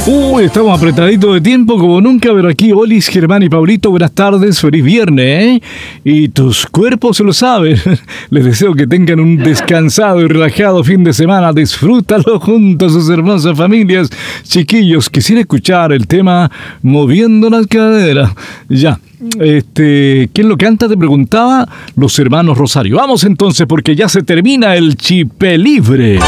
Uy, estamos apretaditos de tiempo como nunca, pero aquí Olis, Germán y Pablito, buenas tardes, feliz viernes, ¿eh? Y tus cuerpos se lo saben. Les deseo que tengan un descansado y relajado fin de semana. Disfrútalo junto a sus hermosas familias. Chiquillos, quisiera escuchar el tema Moviendo las caderas. Ya. ¿Quién lo canta? Te preguntaba. Los hermanos Rosario. Vamos entonces porque ya se termina el Chipé Libre.